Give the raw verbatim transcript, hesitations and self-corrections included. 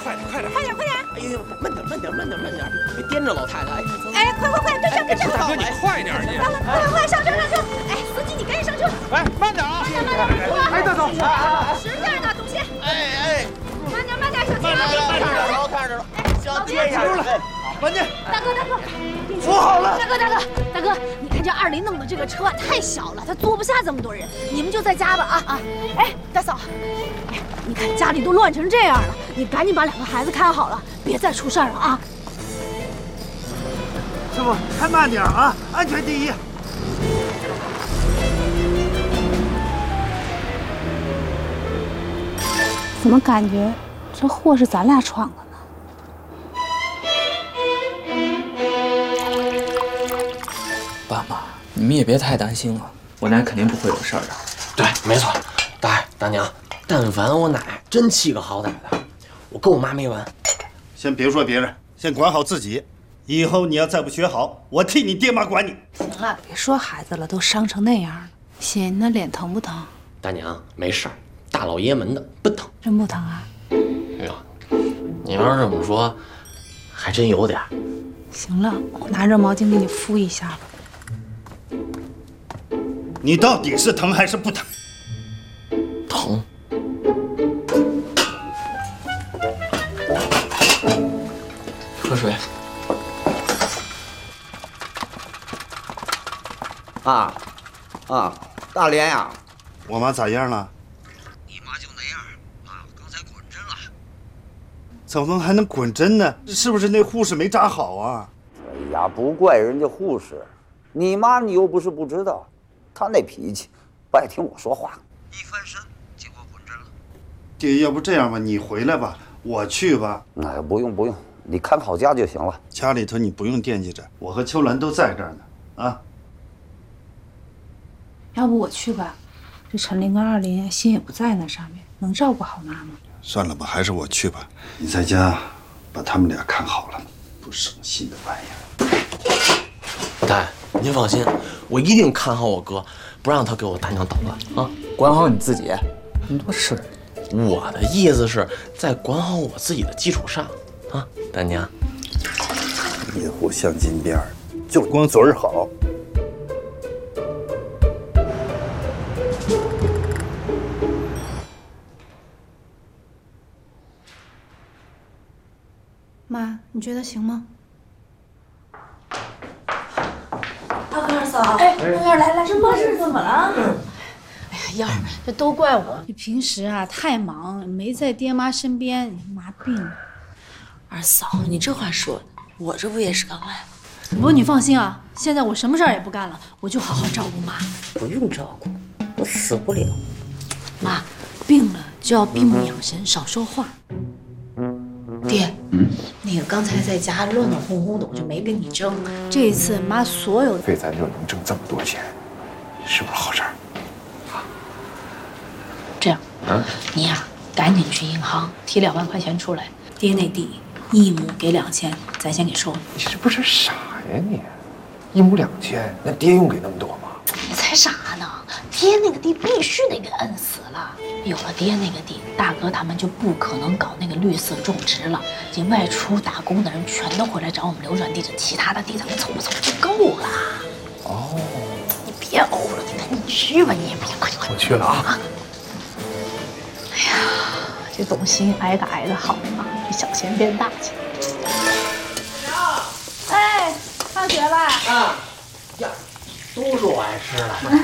快点，快点， 快点，快点！ 哎呦，慢点，慢点，慢点，慢点，别颠着老太太。 哎，快快快，对上对上！ 大哥，你快点你！ 快快上车上车！哎，司机你赶紧上车！ 哎，慢点啊！ 慢点慢点！ 哎，大总， 使劲呢，东西！ 哎哎， 慢点慢点，小心！ 慢点，慢点，我看着了。小爹呀，慢点！ 大哥大哥， 扶好了！ 大哥大哥大哥，你看这二林弄的这个车太小了，他坐不下这么多人，你们就在家吧啊啊！哎，大嫂，哎，你看家里都乱成这样了，你赶紧把两个孩子看好了，别再出事儿了啊！ 师傅，开慢点啊，安全第一。 怎么感觉这祸是咱俩闯的呢？ 爸妈，你们也别太担心了，我奶肯定不会有事儿的。 对，没错，大爷大娘，但凡我奶真气个好歹的，我跟我妈没完。 先别说别人，先管好自己。以后你要再不学好，我替你爹妈管你。 行了，别说孩子了，都伤成那样了。姐，你那脸疼不疼？ 大娘没事儿，大老爷们的不疼。 真不疼啊？ 哎呦，你要是这么说，还真有点。 行了，我拿热毛巾给你敷一下吧。 你到底是疼还是不疼？ 疼。 喝水。 啊啊，大连呀， 我妈咋样了？ 你妈就那样啊，刚才滚针了。 怎么还能滚针呢？是不是那护士没扎好啊？ 哎呀，不怪人家护士，你妈你又不是不知道，她那脾气不爱听我说话，一翻身结果滚针了。 爹，要不这样吧，你回来吧，我去吧。 哎，不用不用，你看好家就行了。 家里头你不用惦记着，我和秋兰都在这儿呢，啊。 要不我去吧，这陈林跟二林心也不在那上面，能照顾好妈吗？ 算了吧，还是我去吧。你在家把他们俩看好了，不省心的玩意儿。 大爷，您放心，我一定看好我哥，不让他给我大娘捣乱啊！ 管好你自己，那么多事。 我的意思是在管好我自己的基础上啊，大娘。 野火镶金边儿，就光嘴儿好。 妈，你觉得行吗？ 大哥二嫂，哎，二来来，这么事怎么了？哎呀，燕儿，这都怪我， 你平时啊太忙，没在爹妈身边，妈病了。 二嫂，你这话说的，我这不也是刚来？ 不过你放心啊，现在我什么事儿也不干了，我就好好照顾妈。 不用照顾，我死不了。妈，病了就要闭目养神，少说话。爹，嗯，那个刚才在家乱乱哄哄的，我就没跟你争。 这一次妈所有的费咱就能挣这么多钱，是不是好事儿？ 这样， 啊， 你呀、啊、赶紧去银行提两万块钱出来，爹那地一亩给两千，咱先给收了。 你是不是傻呀你？一亩两千，那爹用给那么多吗？ 你才傻呢！爹那个地必须得给摁死了。有了爹那个地，大哥他们就不可能搞那个绿色种植了。这外出打工的人全都回来找我们流转地，这其他的地咱们凑不凑就够了。 哦， 你别呕了，你赶紧去吧，你也别快快。 我去了啊。 哎呀，这董卿挨个挨个好嘛，这小钱变大钱。 哎，放学了啊呀，都是我爱吃的。